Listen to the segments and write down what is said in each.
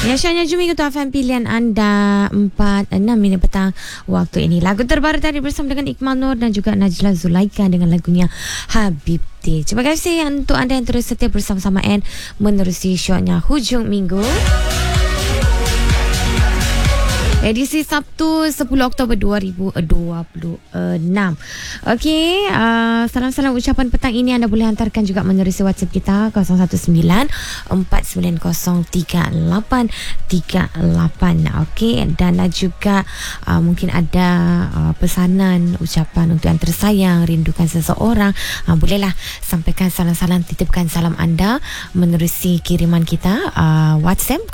Ya, Syahnya Jumi Kutu FM pilihan anda 4-6 minit petang waktu ini. Lagu terbaru tadi bersama dengan Iqmal Nur dan juga Najla Zulaika dengan lagunya Habibti. Terima kasih untuk anda yang terus setia bersama-sama and menerusi shownya Hujung Minggu. Edisi Sabtu 10 Oktober 2026. Okey, salam-salam ucapan petang ini anda boleh hantarkan juga menerusi WhatsApp kita 019-490-3838. Okey, dan juga mungkin ada pesanan ucapan untuk yang tersayang, rindukan seseorang, bolehlah sampaikan salam-salam, titipkan salam anda menerusi kiriman kita WhatsApp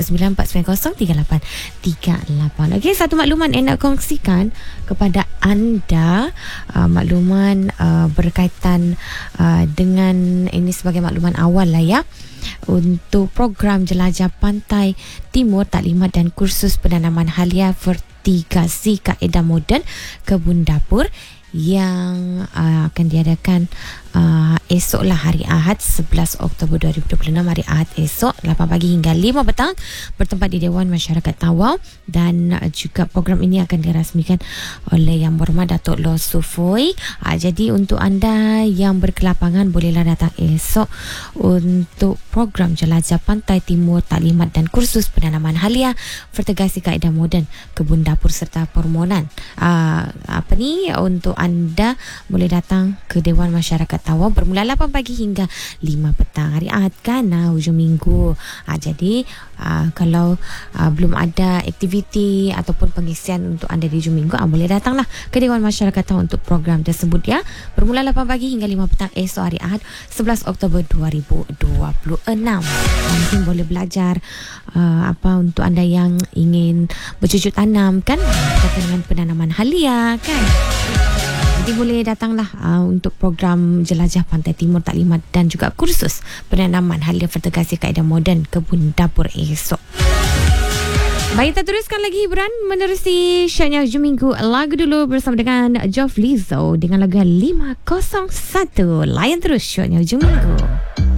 0194903838. Okey, satu makluman yang nak kongsikan kepada anda, makluman berkaitan dengan ini sebagai makluman awal lah ya, untuk program Jelajah Pantai Timur Taklimat dan Kursus Penanaman Halia Vertigasi Kaedah Moden Kebun Dapur yang akan diadakan esoklah hari Ahad 11 Oktober 2026, hari Ahad esok 8 pagi hingga 5 petang bertempat di Dewan Masyarakat Tawau. Dan juga program ini akan dirasmikan oleh Yang Berhormat Datuk Loh Sufui. Jadi untuk anda yang berkelapangan bolehlah datang esok untuk program Jelajah Pantai Timur Taklimat dan Kursus Penanaman Halia Vertigasi Kaedah Moden Kebun Dapur serta permohonan untuk anda boleh datang ke Dewan Masyarakat Tawau bermula 8 pagi hingga 5 petang. Hari Ahad kan, hujung minggu. Jadi kalau belum ada aktiviti ataupun pengisian untuk anda di hujung minggu, boleh datanglah ke Dewan Masyarakat Tawau untuk program tersebut ya. Bermula 8 pagi hingga 5 petang esok hari Ahad 11 Oktober 2026. Mungkin boleh belajar untuk anda yang ingin bercucuk tanam kan, berkaitan dengan penanaman halia kan. Jadi boleh datanglah untuk program Jelajah Pantai Timur Taklimat dan juga kursus penanaman halia vertigasi kaedah moden kebun dapur esok. Baik, kita teruskan lagi hiburan menerusi Syahnya Hujung Minggu. Lagu dulu bersama dengan Joff Lizzo dengan lagu 501. Layan terus Syahnya Hujung Minggu.